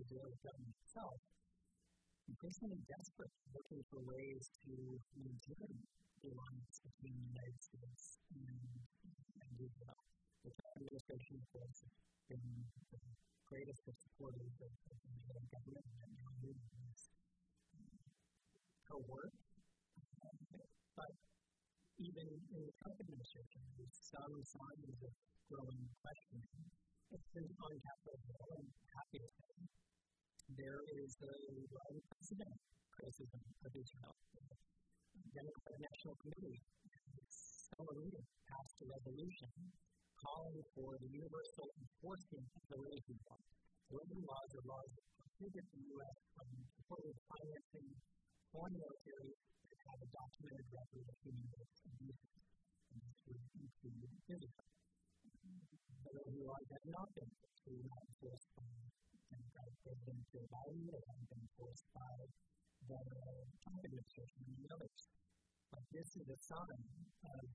Israeli government itself, increasingly desperate, looking for ways to maintain the alliance between the United States and Israel. The Trump administration, of course, has been the greatest of supporters of the Israeli government, and now is co-work. But even in the Trump administration, there's some signs of growing questioning. It's been on Capitol Hill, I'm happy to say. There is a unprecedented criticism of Israel. The Democratic National Committee, Summer Reading, passed a resolution calling for the universal enforcement of the Leahy Law. The Leahy laws are laws that prohibit the U.S. from supporting financing foreign military that have a documented record of human rights abuses. And this would include Israel. The Leahy laws have not been enforced by Democratic President Joe Biden. They haven't been enforced by the Trump administration and the others. But this is a sign of